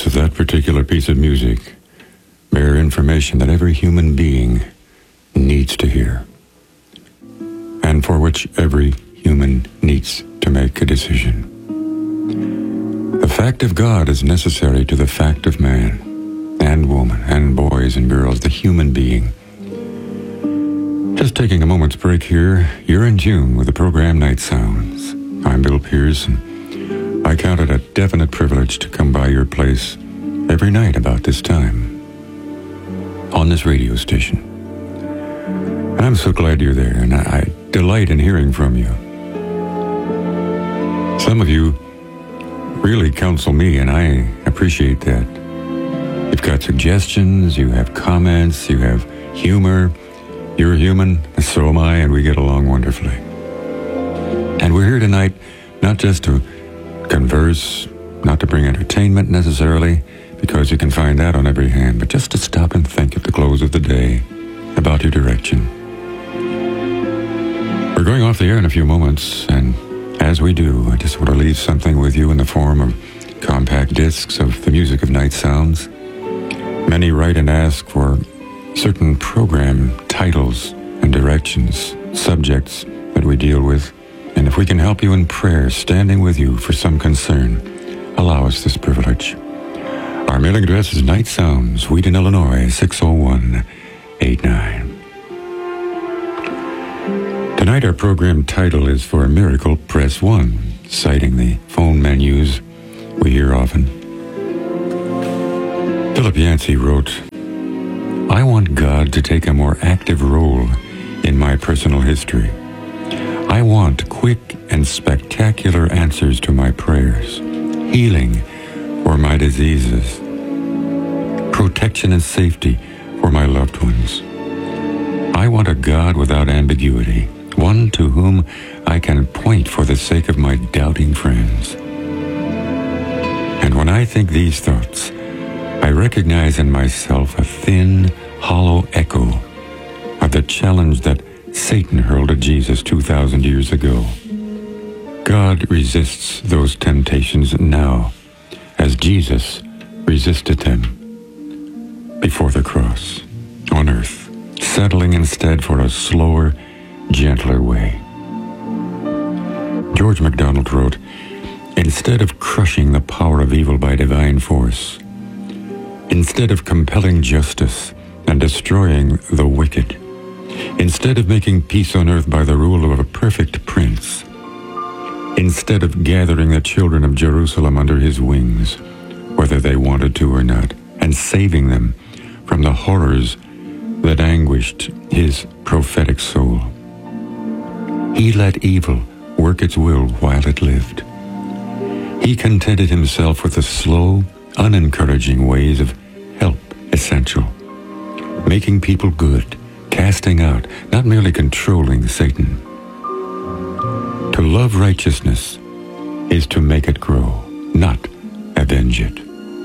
notes of that particular piece of music bear information that every human being needs to hear, and for which every human needs to make a decision. The fact of God is necessary to the fact of man and woman and boys and girls, the human being. Just taking a moment's break here, you're in tune with the program Night Sounds. I'm Bill Pierce, and I count it a definite privilege to come by your place every night about this time on this radio station. And I'm so glad you're there, and I delight in hearing from you. Some of you really counsel me, and I appreciate that. You've got suggestions, you have comments, you have humor. You're human, so am I, and we get along wonderfully. And we're here tonight not just to converse, not to bring entertainment necessarily, because you can find that on every hand, but just to stop and think at the close of the day about your direction. We're going off the air in a few moments, and as we do, I just want to leave something with you in the form of compact discs of the music of Night Sounds. Many write and ask for certain program titles and directions, subjects that we deal with, and if we can help you in prayer, standing with you for some concern, allow us this privilege. Our mailing address is Night Sounds, Wheaton, Illinois, 60189. Tonight our program title is For a Miracle, Press 1, citing the phone menus we hear often. Philip Yancey wrote, I want God to take a more active role in my personal history. I want quick and spectacular answers to my prayers, healing for my diseases, protection and safety for my loved ones. I want a God without ambiguity, one to whom I can point for the sake of my doubting friends. And when I think these thoughts, I recognize in myself a thin, hollow echo of the challenge that Satan hurled at Jesus 2,000 years ago. God resists those temptations now, as Jesus resisted them before the cross on earth, settling instead for a slower, gentler way. George MacDonald wrote, instead of crushing the power of evil by divine force, instead of compelling justice and destroying the wicked, instead of making peace on earth by the rule of a perfect prince, instead of gathering the children of Jerusalem under his wings, whether they wanted to or not, and saving them from the horrors that anguished his prophetic soul, he let evil work its will while it lived. He contented himself with the slow, unencouraging ways of help essential, making people good, casting out, not merely controlling Satan. To love righteousness is to make it grow, not avenge it.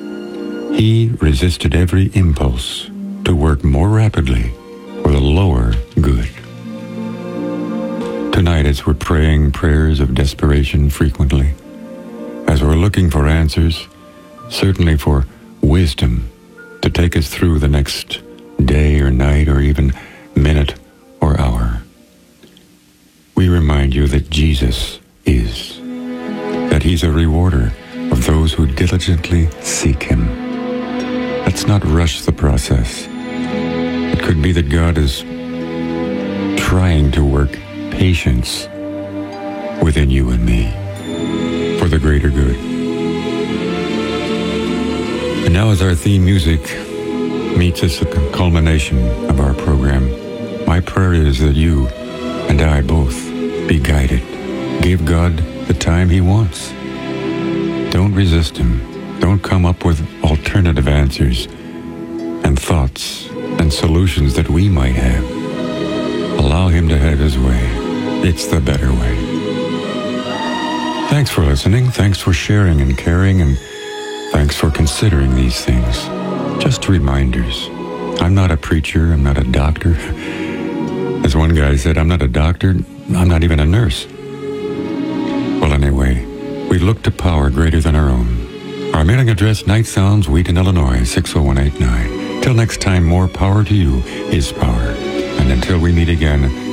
He resisted every impulse to work more rapidly for the lower good. Tonight, as we're praying prayers of desperation frequently, as we're looking for answers, certainly for wisdom to take us through the next day or night or even minute or hour, we remind you that Jesus is, that he's a rewarder of those who diligently seek him. Let's not rush the process. It could be that God is trying to work patience within you and me for the greater good. And now, as our theme music meets us at the culmination of our program, my prayer is that you and I both be guided. Give God the time he wants. Don't resist him. Don't come up with alternative answers and thoughts and solutions that we might have. Allow him to have his way. It's the better way. Thanks for listening. Thanks for sharing and caring, and thanks for considering these things. Just reminders. I'm not a preacher. I'm not a doctor. As one guy said, I'm not a doctor. I'm not even a nurse. Well, anyway, we look to power greater than our own. Our mailing address, Night Sounds, Wheaton, Illinois, 60189. Till next time, more power to you is power. And until we meet again,